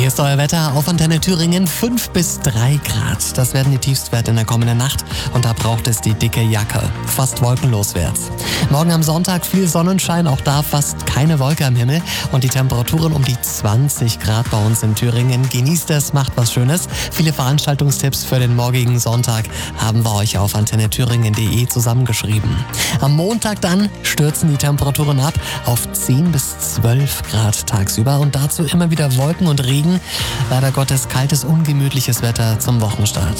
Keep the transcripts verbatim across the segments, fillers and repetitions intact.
ist euer Wetter auf Antenne Thüringen. fünf bis drei Grad. Das werden die Tiefstwerte in der kommenden Nacht und da braucht es die dicke Jacke. Fast wolkenlos wird's. Morgen am Sonntag viel Sonnenschein, auch da fast keine Wolke am Himmel und die Temperaturen um die zwanzig Grad bei uns in Thüringen. Genießt es, macht was Schönes. Viele Veranstaltungstipps für den morgigen Sonntag haben wir euch auf antenne thüringen punkt de zusammengeschrieben. Am Montag dann stürzen die Temperaturen ab auf zehn bis zwölf Grad tagsüber und dazu immer wieder Wolken und Regen. Leider Gottes kaltes, ungemütliches Wetter zum Wochenstart.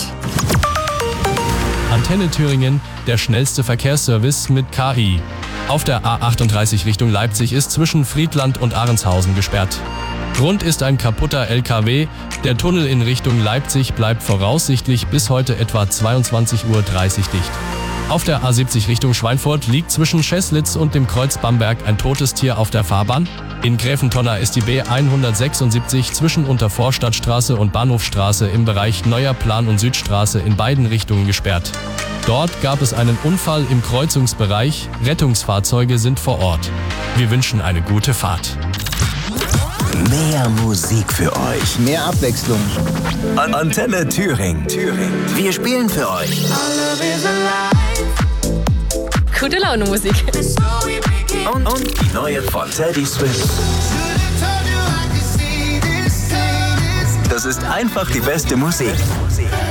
Antenne Thüringen, der schnellste Verkehrsservice mit K I. Auf der A achtunddreißig Richtung Leipzig ist zwischen Friedland und Ahrenshausen gesperrt. Grund ist ein kaputter L K W. Der Tunnel in Richtung Leipzig bleibt voraussichtlich bis heute etwa zweiundzwanzig Uhr dreißig dicht. Auf der A siebzig Richtung Schweinfurt liegt zwischen Scheßlitz und dem Kreuz Bamberg ein totes Tier auf der Fahrbahn. In Gräfentonna ist die B hundertsechsundsiebzig zwischen Untervorstadtstraße und Bahnhofstraße im Bereich Neuer Plan- und Südstraße in beiden Richtungen gesperrt. Dort gab es einen Unfall im Kreuzungsbereich. Rettungsfahrzeuge sind vor Ort. Wir wünschen eine gute Fahrt. Mehr Musik für euch. Mehr Abwechslung. An Antenne Thüringen. Thüringen. Wir spielen für euch. Gute Laune Musik. Und, und die neue von Teddy Swift. Das ist einfach die beste Musik.